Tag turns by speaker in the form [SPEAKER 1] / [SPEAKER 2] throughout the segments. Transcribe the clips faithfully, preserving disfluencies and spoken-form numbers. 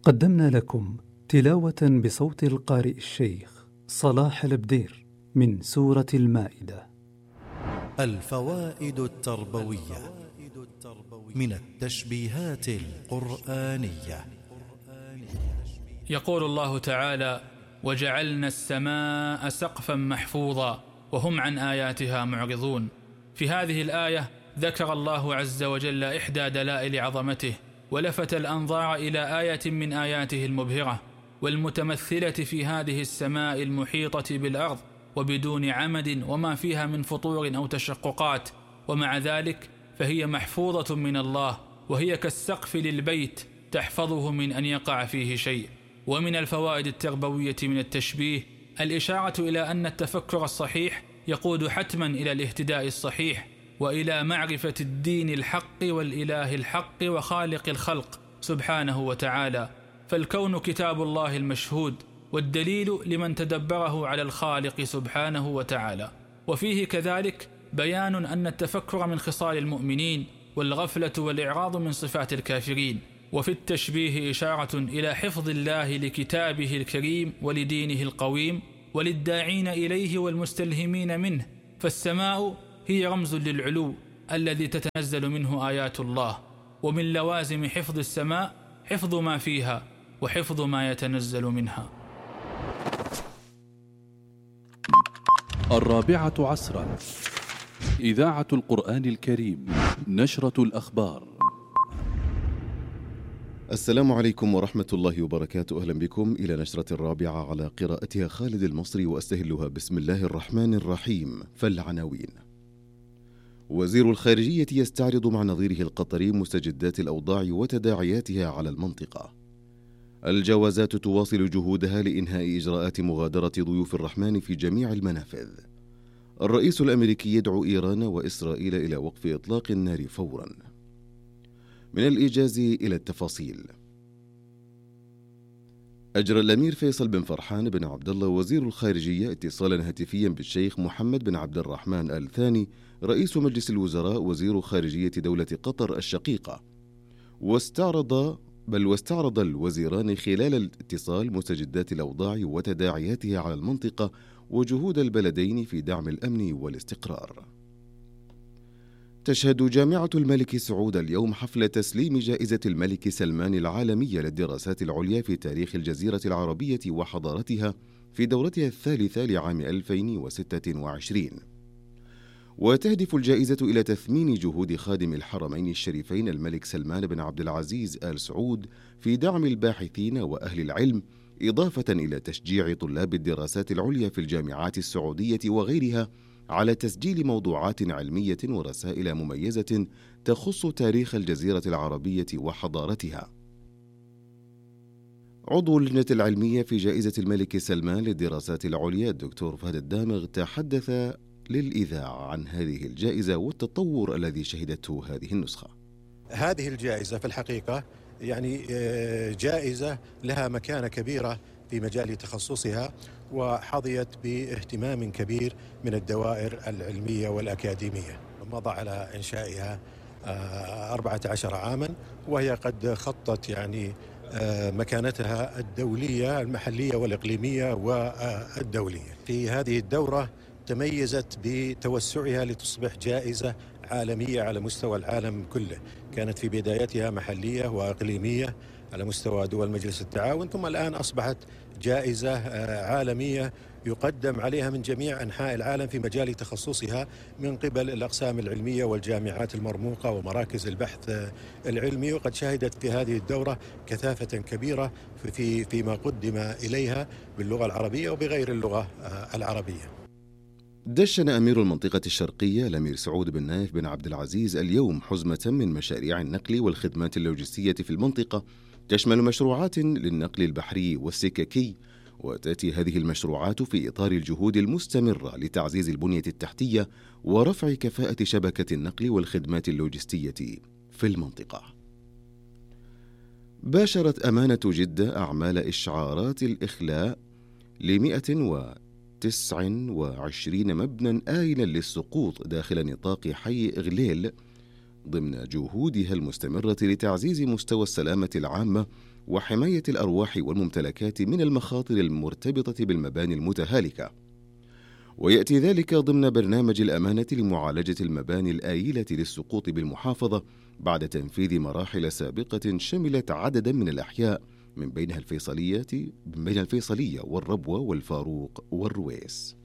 [SPEAKER 1] قدمنا لكم تلاوة بصوت القارئ الشيخ صلاح البدير من سورة المائدة.
[SPEAKER 2] الفوائد التربوية من التشبيهات القرآنية.
[SPEAKER 3] يقول الله تعالى: وجعلنا السماء سقفا محفوظا وهم عن آياتها معرضون. في هذه الآية ذكر الله عز وجل إحدى دلائل عظمته، ولفت الأنظار إلى آية من آياته المبهرة والمتمثلة في هذه السماء المحيطة بالأرض وبدون عمد وما فيها من فطور أو تشققات، ومع ذلك فهي محفوظة من الله، وهي كالسقف للبيت تحفظه من أن يقع فيه شيء. ومن الفوائد التربوية من التشبيه الإشارة إلى أن التفكر الصحيح يقود حتما إلى الاهتداء الصحيح وإلى معرفة الدين الحق والإله الحق وخالق الخلق سبحانه وتعالى، فالكون كتاب الله المشهود والدليل لمن تدبره على الخالق سبحانه وتعالى. وفيه كذلك بيان أن التفكر من خصال المؤمنين والغفلة والإعراض من صفات الكافرين. وفي التشبيه إشارة إلى حفظ الله لكتابه الكريم ولدينه القويم وللداعين إليه والمستلهمين منه، فالسماء هي رمز للعلو الذي تتنزل منه آيات الله، ومن لوازم حفظ السماء حفظ ما فيها وحفظ ما يتنزل منها.
[SPEAKER 4] الرابعة عصرا، إذاعة القرآن الكريم، نشرة الأخبار.
[SPEAKER 5] السلام عليكم ورحمة الله وبركاته. أهلا بكم إلى نشرة الرابعة على قراءتها خالد المصري وأستهلها بسم الله الرحمن الرحيم. فالعناوين: وزير الخارجية يستعرض مع نظيره القطري مستجدات الأوضاع وتداعياتها على المنطقة. الجوازات تواصل جهودها لإنهاء إجراءات مغادرة ضيوف الرحمن في جميع المنافذ. الرئيس الأمريكي يدعو إيران وإسرائيل إلى وقف إطلاق النار فورا. من الإيجاز إلى التفاصيل. أجرى الأمير فيصل بن فرحان بن عبد الله وزير الخارجية اتصالا هاتفيا بالشيخ محمد بن عبد الرحمن آل ثاني رئيس مجلس الوزراء وزير خارجية دولة قطر الشقيقة، واستعرض بل واستعرض الوزيران خلال الاتصال مستجدات الأوضاع وتداعياتها على المنطقة وجهود البلدين في دعم الأمن والاستقرار. تشهد جامعة الملك سعود اليوم حفل تسليم جائزة الملك سلمان العالمية للدراسات العليا في تاريخ الجزيرة العربية وحضارتها في دورتها الثالثة لعام ألفين وستة وعشرين. وتهدف الجائزة إلى تثمين جهود خادم الحرمين الشريفين الملك سلمان بن عبد العزيز آل سعود في دعم الباحثين وأهل العلم، إضافة إلى تشجيع طلاب الدراسات العليا في الجامعات السعودية وغيرها على تسجيل موضوعات علمية ورسائل مميزة تخص تاريخ الجزيرة العربية وحضارتها. عضو اللجنة العلمية في جائزة الملك سلمان للدراسات العليا الدكتور فهد الدامغ تحدث للإذاعة عن هذه الجائزة والتطور الذي شهدته هذه النسخة.
[SPEAKER 6] هذه الجائزة في الحقيقة يعني جائزة لها مكانة كبيرة في مجال تخصصها، وحظيت باهتمام كبير من الدوائر العلمية والأكاديمية. مضى على إنشائها أربعة عشر عاما، وهي قد خطت يعني مكانتها الدولية المحلية والإقليمية والدولية. في هذه الدورة تميزت بتوسعها لتصبح جائزة عالمية على مستوى العالم كله. كانت في بدايتها محلية وإقليمية على مستوى دول مجلس التعاون، ثم الآن أصبحت جائزة عالمية يقدم عليها من جميع أنحاء العالم في مجال تخصصها من قبل الأقسام العلمية والجامعات المرموقة ومراكز البحث العلمي. وقد شهدت في هذه الدورة كثافة كبيرة في فيما قدم إليها باللغة العربية وبغير اللغة العربية.
[SPEAKER 5] دشن أمير المنطقة الشرقية الأمير سعود بن نايف بن عبد العزيز اليوم حزمة من مشاريع النقل والخدمات اللوجستية في المنطقة، تشمل مشروعات للنقل البحري والسككي، وتأتي هذه المشروعات في إطار الجهود المستمرة لتعزيز البنية التحتية ورفع كفاءة شبكة النقل والخدمات اللوجستية في المنطقة. باشرت أمانة جدة أعمال إشعارات الإخلاء لمئة وتسعة وعشرين مبنى آيلا للسقوط داخل نطاق حي إغليل ضمن جهودها المستمرة لتعزيز مستوى السلامة العامة وحماية الأرواح والممتلكات من المخاطر المرتبطة بالمباني المتهالكة. ويأتي ذلك ضمن برنامج الأمانة لمعالجة المباني الآيلة للسقوط بالمحافظة بعد تنفيذ مراحل سابقة شملت عددا من الأحياء من بينها الفيصلية بين الفيصلية والربوة والفاروق والرويس.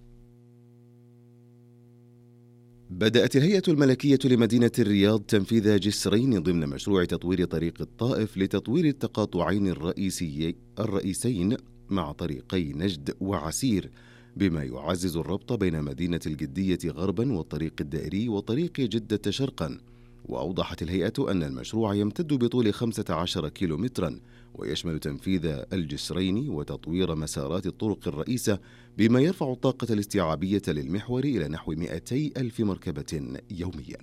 [SPEAKER 5] بدأت الهيئة الملكية لمدينة الرياض تنفيذ جسرين ضمن مشروع تطوير طريق الطائف لتطوير التقاطعين الرئيسي الرئيسين مع طريقي نجد وعسير، بما يعزز الربط بين مدينة الجدية غربا والطريق الدائري وطريق جدة شرقا. وأوضحت الهيئة أن المشروع يمتد بطول خمسة عشر كيلومترا ويشمل تنفيذ الجسرين وتطوير مسارات الطرق الرئيسة، بما يرفع الطاقة الاستيعابية للمحور إلى نحو مئتي ألف مركبة يوميا.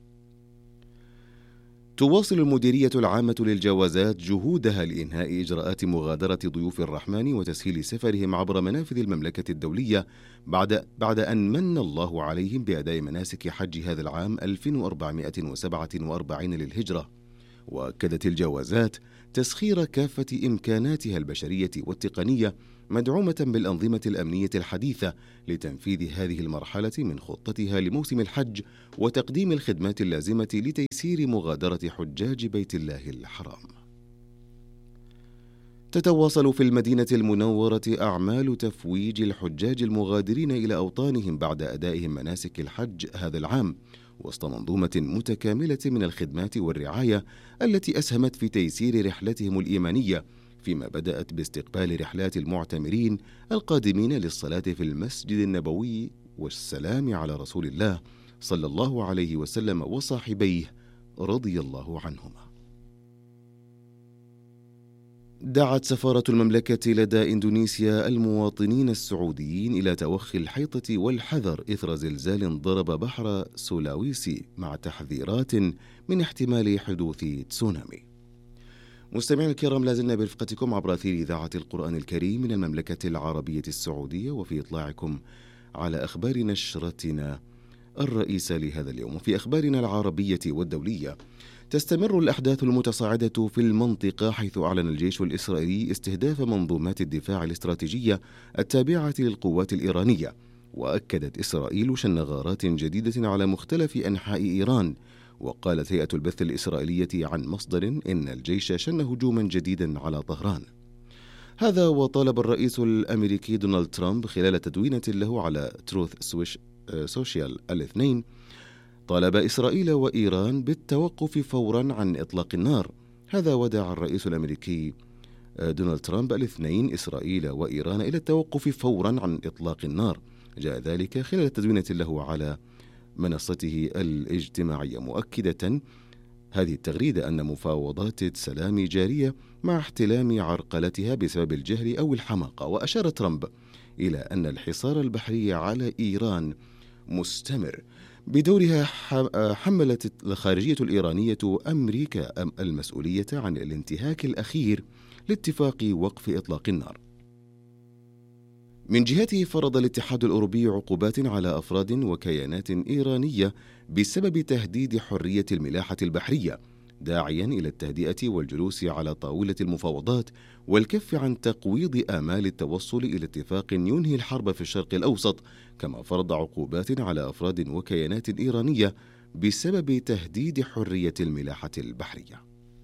[SPEAKER 5] تواصل المديرية العامة للجوازات جهودها لإنهاء إجراءات مغادرة ضيوف الرحمن وتسهيل سفرهم عبر منافذ المملكة الدولية بعد بعد أن من الله عليهم بأداء مناسك حج هذا العام ألف وأربعمائة وسبعة وأربعين للهجرة. وأكدت الجوازات تسخير كافة إمكاناتها البشرية والتقنية مدعومة بالأنظمة الأمنية الحديثة لتنفيذ هذه المرحلة من خطتها لموسم الحج وتقديم الخدمات اللازمة لتيسير مغادرة حجاج بيت الله الحرام. تتواصل في المدينة المنورة أعمال تفويج الحجاج المغادرين إلى أوطانهم بعد أدائهم مناسك الحج هذا العام، وسط منظومة متكاملة من الخدمات والرعاية التي أسهمت في تيسير رحلتهم الإيمانية، فيما بدأت باستقبال رحلات المعتمرين القادمين للصلاة في المسجد النبوي والسلام على رسول الله صلى الله عليه وسلم وصاحبيه رضي الله عنهما. دعت سفارة المملكة لدى إندونيسيا المواطنين السعوديين إلى توخي الحيطة والحذر إثر زلزال ضرب بحر سولاويسي مع تحذيرات من احتمال حدوث تسونامي. مستمعين الكرام، لازلنا برفقتكم عبر أثير إذاعة القرآن الكريم من المملكة العربية السعودية، وفي إطلاعكم على أخبار نشرتنا الرئيسة لهذا اليوم. وفي أخبارنا العربية والدولية، تستمر الأحداث المتصاعدة في المنطقة، حيث أعلن الجيش الإسرائيلي استهداف منظومات الدفاع الاستراتيجية التابعة للقوات الإيرانية. وأكدت إسرائيل شن غارات جديدة على مختلف أنحاء إيران. وقالت هيئة البث الإسرائيلية عن مصدر إن الجيش شن هجوما جديدا على طهران. هذا وطالب الرئيس الأمريكي دونالد ترامب خلال تدوينة له على تروث سوشيال الاثنين، طالب إسرائيل وإيران بالتوقف فورا عن إطلاق النار. هذا ودعا الرئيس الأمريكي دونالد ترامب الاثنين إسرائيل وإيران إلى التوقف فورا عن إطلاق النار. جاء ذلك خلال تدوينة له على منصته الاجتماعية، مؤكدة هذه التغريدة أن مفاوضات السلام جارية مع احتلام عرقلتها بسبب الجهل أو الحماقة. وأشار ترامب إلى أن الحصار البحري على إيران مستمر. بدورها حملت الخارجية الإيرانية أمريكا المسؤولية عن الانتهاك الأخير لاتفاق وقف إطلاق النار. من جهته، فرض الاتحاد الأوروبي عقوبات على أفراد وكيانات إيرانية بسبب تهديد حرية الملاحة البحرية، داعيا إلى التهدئة والجلوس على طاولة المفاوضات والكف عن تقويض آمال التوصل إلى اتفاق ينهي الحرب في الشرق الأوسط. كما فرض عقوبات على أفراد وكيانات إيرانية بسبب تهديد حرية الملاحة البحرية.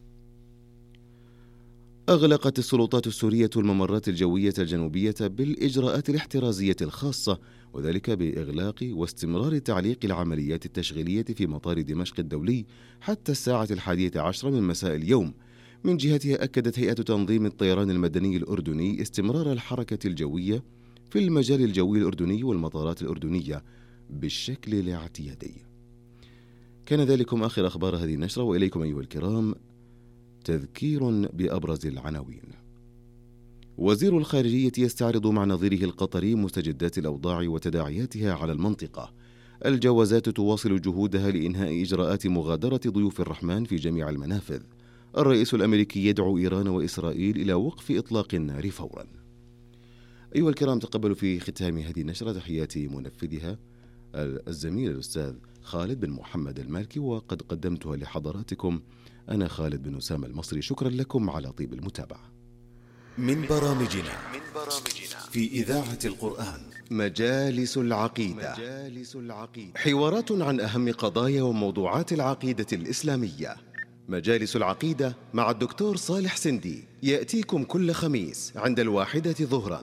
[SPEAKER 5] أغلقت السلطات السورية الممرات الجوية الجنوبية بالإجراءات الاحترازية الخاصة، وذلك بإغلاق واستمرار تعليق العمليات التشغيلية في مطار دمشق الدولي حتى الساعة الحادية عشرة من مساء اليوم. من جهتها، أكدت هيئة تنظيم الطيران المدني الأردني استمرار الحركة الجوية في المجال الجوي الأردني والمطارات الأردنية بالشكل الاعتيادي. كان ذلكم آخر أخبار هذه النشرة، وإليكم أيها الكرام تذكير بأبرز العناوين. وزير الخارجية يستعرض مع نظيره القطري مستجدات الأوضاع وتداعياتها على المنطقة. الجوازات تواصل جهودها لإنهاء إجراءات مغادرة ضيوف الرحمن في جميع المنافذ. الرئيس الأمريكي يدعو إيران وإسرائيل إلى وقف إطلاق النار فورا. أيها الكرام، تقبلوا في ختام هذه النشرة تحيات منفذها الزميل الأستاذ خالد بن محمد المالكي، وقد قدمتها لحضراتكم أنا خالد بن أسامة المصري، شكرا لكم على طيب المتابعة.
[SPEAKER 2] من برامجنا في إذاعة القرآن
[SPEAKER 5] مجالس العقيدة. حوارات عن أهم قضايا وموضوعات العقيدة الإسلامية. مجالس العقيدة مع الدكتور صالح سندي يأتيكم كل خميس عند الواحدة ظهرا.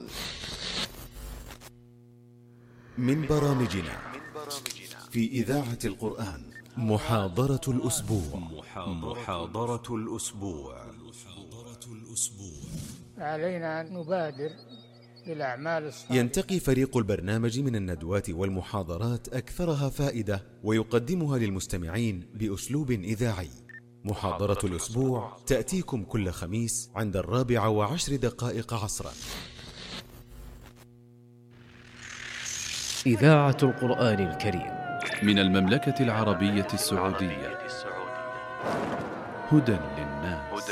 [SPEAKER 2] من برامجنا في إذاعة القرآن محاضرة الأسبوع. محاضرة الأسبوع.
[SPEAKER 7] علينا أن نبادر بالأعمال الصالحة.
[SPEAKER 2] ينتقي فريق البرنامج من الندوات والمحاضرات أكثرها فائدة ويقدمها للمستمعين بأسلوب إذاعي. محاضرة الأسبوع تأتيكم كل خميس عند الرابعة وعشر دقائق عصرا.
[SPEAKER 8] إذاعة القرآن الكريم
[SPEAKER 4] من المملكة العربية السعودية، هدى